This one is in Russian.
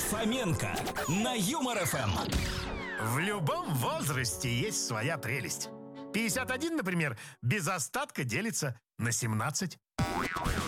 Фоменко на Юмор ФМ. В любом возрасте есть своя прелесть. 51, например, без остатка делится на 17.